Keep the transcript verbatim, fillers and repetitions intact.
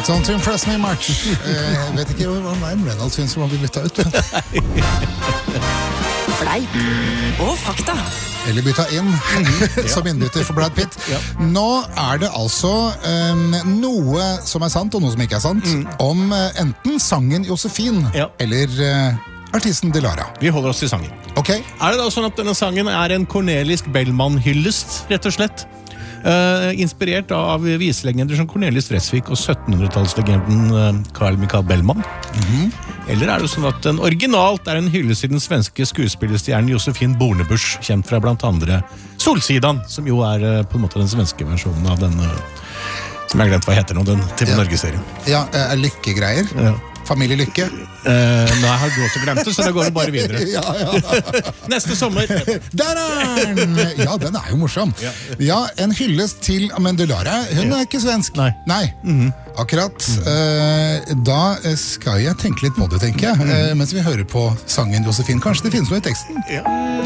That's on to impress me much. Jeg vet ikke hva Ryan Reynolds synes om å bli byttet ut. Fleip og fakta. Eller bytta inn, som innbytter for Brad Pitt. Ja. Nå er det altså um, noe som er sant, og noe som ikke er sant, mm. om uh, enten sangen Josefin, ja. eller uh, artisten Delara. Vi holder oss til sangen. Ok. Er det da sånn at denne sangen er en Cornelis Bellman-hyllest, rett og slett? Uh, inspirert av viselegender som Cornelis Vreeswijk og syttenhundretallslegenden uh, Carl Michael Bellman? Mhm. Eller er det sånn at den originalt er en hyllest til den svenske skuespillerstjernen Josefin Bornebusch, kjent fra blant andre Solsidan, som jo er uh, på en måte den svenske versjonen av den, uh, som jeg har glemt hva heter nå, den T V Norge-serien. Ja, uh, lykkegreier. Ja. Familie Lykke. Uh, nå har jeg også glemt det, så da går det bare videre. ja, ja. Neste sommer. Der er den! Ja, den er jo morsom. Ja, ja en hyllest til Delara. Hun er ikke svensk. Nei. Nei. Mm-hmm. Akkurat. Uh, da skal jeg tenke litt på det, tenker jeg. Uh, mens vi hører på sangen Josefin. Kanskje det finnes noe i teksten? Ja.